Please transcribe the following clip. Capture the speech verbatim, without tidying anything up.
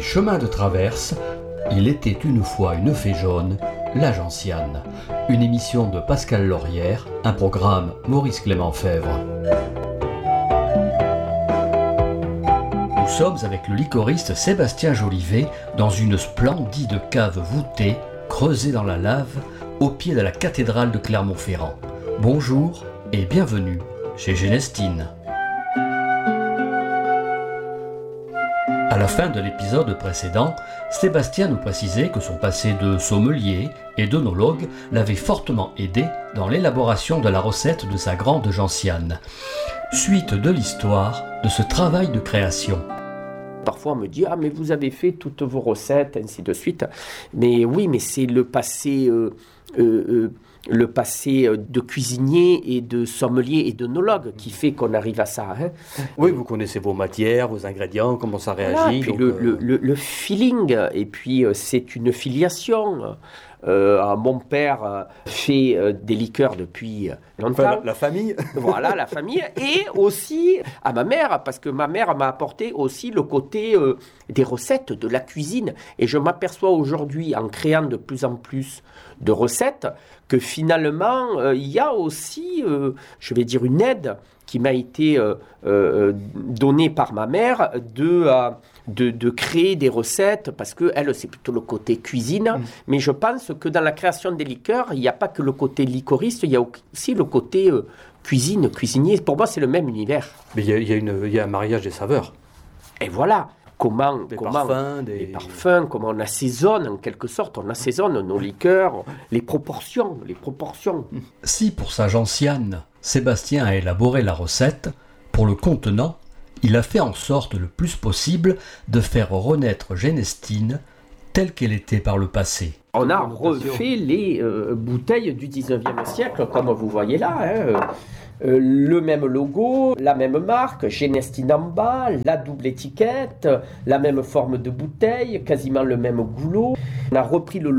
chemins de traverse, il était une fois une fée jaune, la gentiane. Une émission de Pascal Laurière, un programme Maurice Clément Fèvre. Nous sommes avec le liquoriste Sébastien Jolivet dans une splendide cave voûtée, creusée dans la lave, au pied de la cathédrale de Clermont-Ferrand. Bonjour et bienvenue chez Genestine. À la fin de l'épisode précédent, Sébastien nous précisait que son passé de sommelier et d'œnologue l'avait fortement aidé dans l'élaboration de la recette de sa grande gentiane. Suite de l'histoire de ce travail de création. Parfois on me dit « Ah mais vous avez fait toutes vos recettes, ainsi de suite ». Mais oui, mais c'est le passé... Euh, euh, euh, le passé de cuisinier et de sommelier et d'œnologue qui fait qu'on arrive à ça. Hein. Oui, vous connaissez vos matières, vos ingrédients, comment ça réagit. Voilà, puis donc, le, euh... le, le, le feeling, et puis c'est une filiation. Euh, mon père fait euh, des liqueurs depuis longtemps. Enfin, la, la famille. Voilà, la famille. Et aussi à ma mère, parce que ma mère m'a apporté aussi le côté euh, des recettes, de la cuisine. Et je m'aperçois aujourd'hui, en créant de plus en plus de recettes, que finalement, euh, il y a aussi, euh, je vais dire, une aide qui m'a été euh, euh, donnée par ma mère de... Euh, De, de créer des recettes, parce qu'elle, c'est plutôt le côté cuisine, mmh. mais je pense que dans la création des liqueurs, il n'y a pas que le côté liquoriste, il y a aussi le côté euh, cuisine, cuisinier. Pour moi, c'est le même univers. Mais il y a, il y a, une, il y a un mariage des saveurs. Et voilà, comment, des comment parfums, des... les parfums, comment on assaisonne, en quelque sorte, on assaisonne nos liqueurs, les proportions, les proportions. Si pour sa gentiane, Sébastien a élaboré la recette, pour le contenant, il a fait en sorte le plus possible de faire renaître Genestine telle qu'elle était par le passé. On a refait les euh, bouteilles du dix-neuvième siècle, comme vous voyez là. Hein, euh, le même logo, la même marque, Genestine en bas, la double étiquette, la même forme de bouteille, quasiment le même goulot. On a repris le